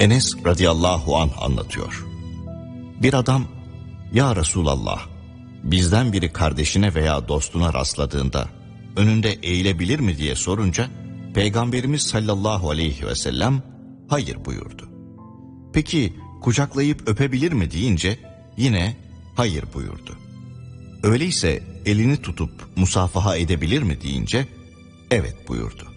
Enes radıyallahu anh anlatıyor. Bir adam, "Ya Resulallah, bizden biri kardeşine veya dostuna rastladığında önünde eğilebilir mi?" diye sorunca Peygamberimiz sallallahu aleyhi ve sellem hayır buyurdu. Peki kucaklayıp öpebilir mi deyince yine hayır buyurdu. Öyleyse elini tutup musafaha edebilir mi deyince evet buyurdu.